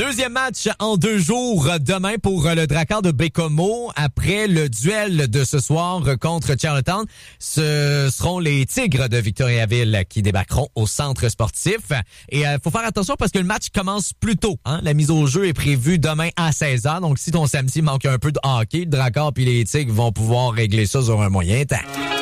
Deuxième match en 2 jours demain pour le Drakkar de Baie-Comeau. Après le duel de ce soir contre Charlottetown, ce seront les Tigres de Victoriaville qui débarqueront au centre sportif. Et faut faire attention parce que le match commence plus tôt. Hein? La mise au jeu est prévue demain à 16h. Donc si ton samedi manque un peu de hockey, le Drakkar puis les Tigres vont pouvoir régler ça sur un moyen temps.